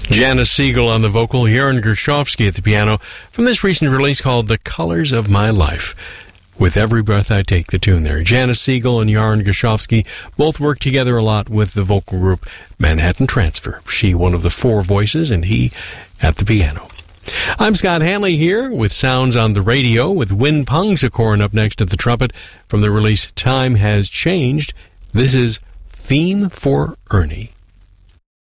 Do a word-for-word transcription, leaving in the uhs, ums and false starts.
Janice Siegel on the vocal, Joran Gershovsky at the piano, from this recent release called The Colors of My Life. With Every Breath I Take, the tune there. Janice Siegel and Joran Gershovsky both work together a lot with the vocal group Manhattan Transfer. She one of the four voices and he at the piano. I'm Scott Hanley here with Sounds on the Radio with Win Pongsakorn up next at the trumpet from the release Time Has Changed. This is Theme for Ernie.